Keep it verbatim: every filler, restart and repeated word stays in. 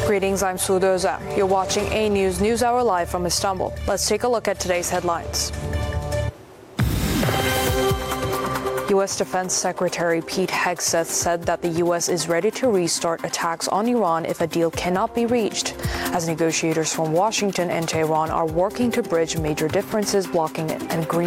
Greetings, I'm Su Doza. You're watching A News NewsHour live from Istanbul. Let's take a look at today's headlines. U S Defense Secretary Pete Hegseth said that the U S is ready to restart attacks on Iran if a deal cannot be reached, as negotiators from Washington and Tehran are working to bridge major differences blocking an agreement.